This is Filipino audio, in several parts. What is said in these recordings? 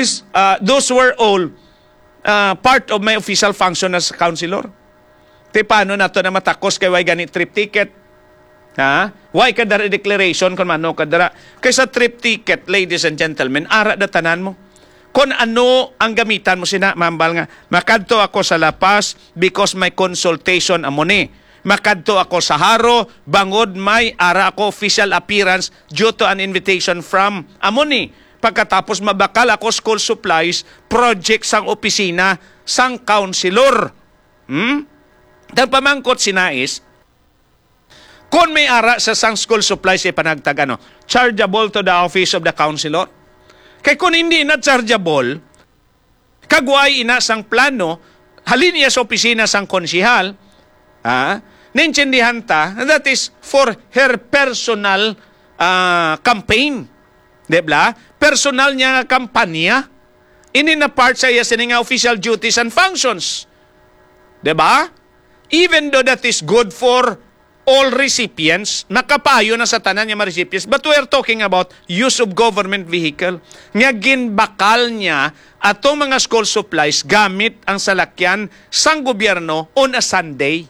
those were all part of my official function as councilor. Ti paano na to na matakos kay way ganit trip ticket? Ha? Why kadara declaration kung ano kadara? Kaysa trip ticket, ladies and gentlemen, ara da tanan mo. Kung ano ang gamitan mo sina, mambal nga, makadto ako sa lapas because my consultation amo ni. Makadto ako sa haro, bangod may ara ako official appearance due to an invitation from amo ni. Pagkatapos mabakal ako school supplies, project sang opisina, sang councilor. Ang pamangkot sinais, kung may ara sa sang school supplies ay panagtag chargeable to the office of the councilor. Kaya kung hindi na chargeable, kagway ina sang plano, halin niya sa opisina sang konsihal, naintindihan ta, that is for her personal campaign. Diba? Personal niya kampanya, ini na part sa iya sininga official duties and functions. Diba? Even though that is good for all recipients, nakapayo na sa tanan niya mga recipients, but we are talking about use of government vehicle. Nga ginbakal niya atong mga school supplies gamit ang salakyan sang gobyerno on a Sunday.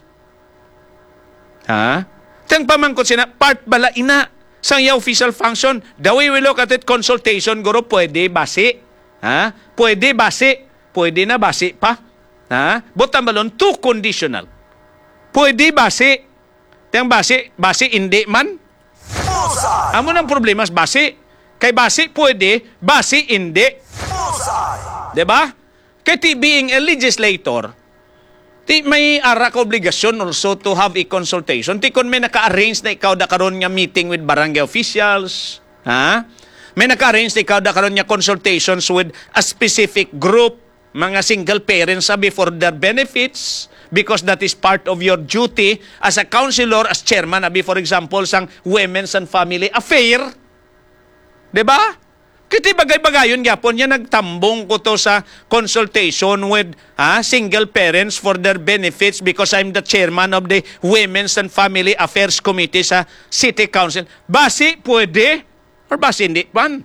Tang pamangkot sina, part bala ina sang iya official function. The way we look at it, consultation, guro, pwede basi. Pwede basi. Pwede na basi pa. Bottom balon, too conditional. Pwede basi. Tiyang basi hindi man. Amo nang problema sa basi. Kay basi pwede, basi hindi. Diba? Kaya being a legislator, may ara ka obligasyon also to have a consultation. Kung may naka-arrange na ikaw da karon nga meeting with barangay officials, may naka-arrange na ikaw da karon nga consultations with a specific group, mga single parents sabi for their benefits, because that is part of your duty as a councilor, as chairman, abi for example, sang Women's and Family Affair. Diba? Kiti bagay-bagayon yapon yan, nagtambong ko to sa consultation with single parents for their benefits because I'm the chairman of the Women's and Family Affairs Committee sa City Council. Basi, pwede? Or basi, hindi pan?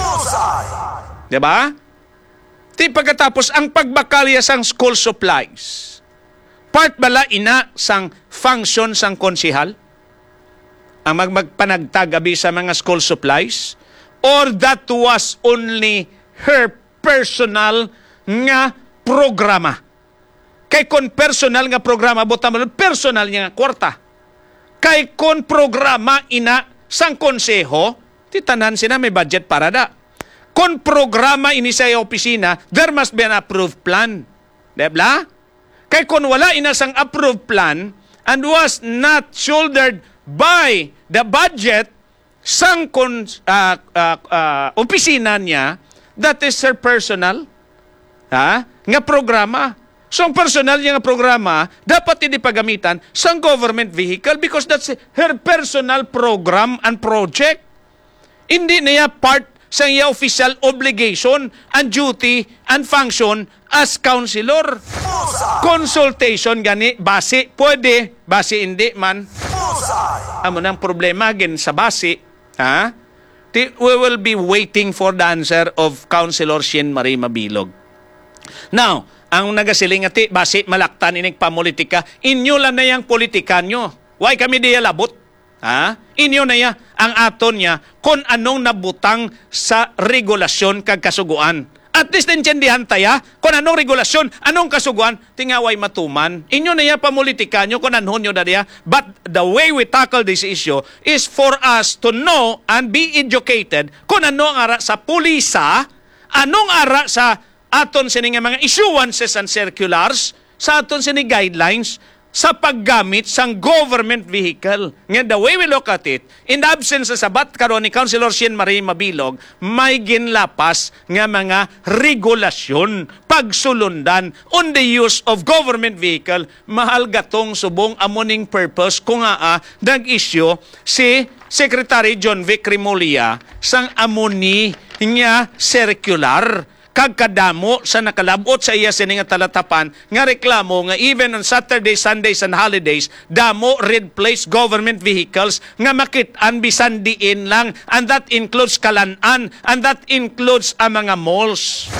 Diba? Ti pagkatapos, ang pagbakalya sang school supplies, part bala ina sang function sang konsihal? Ang magpanagtagabi sa mga school supplies? Or that was only her personal nga programa? Kay kon personal nga programa, botam personal niya nga kwarta. Kay kon programa ina sang konseho, titanan sina may budget para da. Kon programa ini sa opisina, there must be an approved plan. Diba? Kay kung wala inasang approved plan and was not shouldered by the budget sang opisina niya, that is her personal nga programa. So ang personal niya nga programa, dapat hindi pagamitan sang government vehicle because that's her personal program and project. Hindi niya part sa iya official obligation and duty and function as councilor. Consultation gani, basi, pwede, basi hindi man. Amo nang problema gin sa basi, we will be waiting for the answer of Councilor Sien Marie Mabilog. Now, ang nagasiling ati, basi malaktan inig pamulitika, inyo lang na yung politika nyo. Why kami diya labot? Inyo na ya, ang aton niya, kung anong nabutang sa regulasyon kag kasuguan. At least intindihan taya, kung anong regulasyon, anong kasuguan, tingaway matuman. Inyo na ya pamulitika nyo, kung anong nyo na diya. But the way we tackle this issue is for us to know and be educated kung anong ara sa pulisa, anong ara sa aton sining mga issuances and circulars, sa aton sining guidelines, sa paggamit sang government vehicle. Ngayon, the way we look at it, in the absence sa sabat karon ni Councilor Sien Marie Mabilog, may ginlapas nga mga regulasyon, pagsulundan on the use of government vehicle, mahal gatong subong amoning purpose kung nag-issue si Secretary John Vic Remulla sang amoni nga circular kag kadamo sa nakalabot sa iya sini nga talatapan nga reklamo nga even on Saturdays, Sundays and holidays damo red place government vehicles nga makit-an bisan diin lang, and that includes Kalan-an, and that includes ang mga malls.